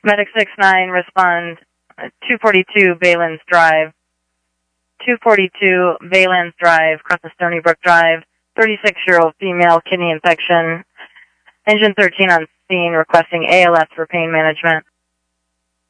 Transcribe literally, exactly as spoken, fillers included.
Medic six nine, respond uh, two forty-two Valens Drive. two forty-two Valens Drive, across the Stony Brook Drive. thirty-six-year-old female, kidney infection. Engine thirteen on scene, requesting A L S for pain management.